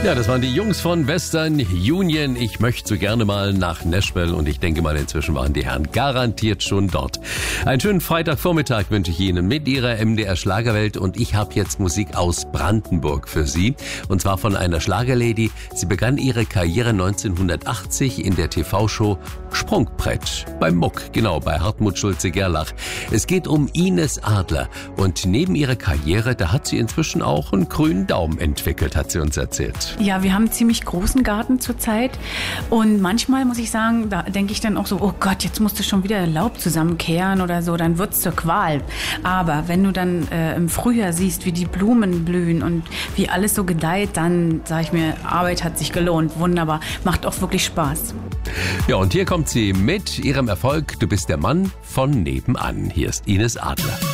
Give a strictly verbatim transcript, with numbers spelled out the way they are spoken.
Ja, das waren die Jungs von Western Union. Ich möchte so gerne mal nach Nashville und ich denke mal, inzwischen waren die Herren garantiert schon dort. Einen schönen Freitagvormittag wünsche ich Ihnen mit Ihrer M D R Schlagerwelt und ich habe jetzt Musik aus Brandenburg für Sie. Und zwar von einer Schlagerlady. Sie begann ihre Karriere neunzehnhundertachtzig in der T V-Show Sprungbrett beim Muck, genau, bei Hartmut Schulze-Gerlach. Es geht um Ines Adler und neben ihrer Karriere, da hat sie inzwischen auch einen grünen Daumen entwickelt, hat sie uns erzählt. Ja, wir haben einen ziemlich großen Garten zurzeit und manchmal muss ich sagen, da denke ich dann auch so, oh Gott, jetzt musst du schon wieder Laub zusammenkehren oder so, dann wird's zur Qual. Aber wenn du dann äh, im Frühjahr siehst, wie die Blumen blühen und wie alles so gedeiht, dann sage ich mir, Arbeit hat sich gelohnt, wunderbar, macht auch wirklich Spaß. Ja, und hier kommt sie mit ihrem Erfolg, Du bist der Mann von nebenan. Hier ist Ines Adler.